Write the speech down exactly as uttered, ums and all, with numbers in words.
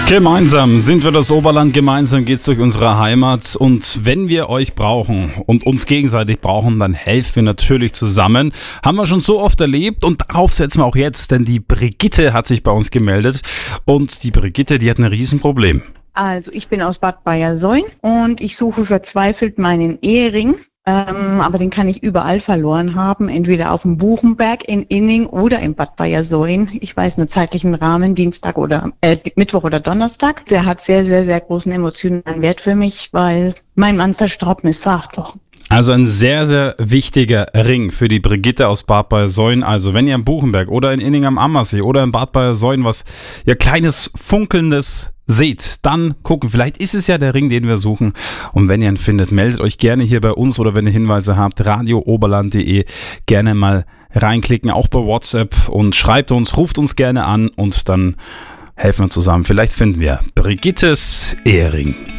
Gemeinsam sind wir das Oberland, gemeinsam geht's durch unsere Heimat und wenn wir euch brauchen und uns gegenseitig brauchen, dann helfen wir natürlich zusammen. Haben wir schon so oft erlebt und darauf setzen wir auch jetzt, denn die Brigitte hat sich bei uns gemeldet und die Brigitte, die hat ein Riesenproblem. Also ich bin aus Bad Bayersoien und ich suche verzweifelt meinen Ehering. Ähm, aber den kann ich überall verloren haben, entweder auf dem Buchenberg in Inning oder in Bad Bayersoien. Ich weiß nur zeitlichen Rahmen, Dienstag oder äh, Mittwoch oder Donnerstag. Der hat sehr, sehr, sehr großen emotionalen Wert für mich, weil mein Mann verstorben ist vor acht Wochen. Also ein sehr, sehr wichtiger Ring für die Brigitte aus Bad Bayersoien. Also wenn ihr am Buchenberg oder in Inning am Ammersee oder in Bad Bayersoien was ja kleines, funkelndes seht, dann gucken. Vielleicht ist es ja der Ring, den wir suchen. Und wenn ihr ihn findet, meldet euch gerne hier bei uns oder wenn ihr Hinweise habt, radio oberland punkt de, gerne mal reinklicken, auch bei WhatsApp und schreibt uns, ruft uns gerne an und dann helfen wir zusammen. Vielleicht finden wir Brigittes Ehering.